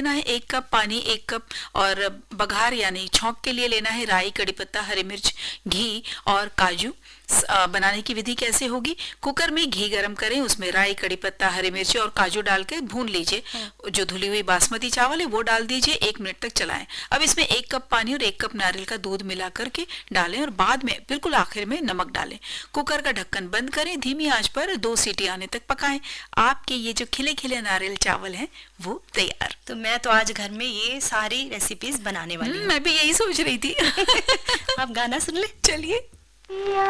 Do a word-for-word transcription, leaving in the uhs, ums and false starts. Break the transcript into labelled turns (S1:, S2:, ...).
S1: लेना है एक कप पानी, एक कप, और बघार यानी छौंक के लिए लेना है राई, कड़ी पत्ता, हरी मिर्च, घी और काजू। बनाने की विधि कैसे होगी? कुकर में घी गरम करें, उसमें राई, कड़ी पत्ता, हरी मिर्ची और काजू डाल के भून लीजिए। जो धुली हुई बासमती चावल है वो डाल दीजिए, एक मिनट तक चलाएं। अब इसमें एक कप पानी और एक कप नारियल का दूध मिला करके डालें और बाद में बिल्कुल आखिर में नमक डालें। कुकर का ढक्कन बंद करें, धीमी आंच पर दो सीटी आने तक पकाएं। आपके ये जो खिले खिले नारियल चावल हैं वो तैयार।
S2: तो मैं तो आज घर में ये सारी रेसिपीज बनाने वाली हूँ।
S1: मैं भी यही सोच रही थी।
S2: आप गाना सुन ले।
S1: चलिए।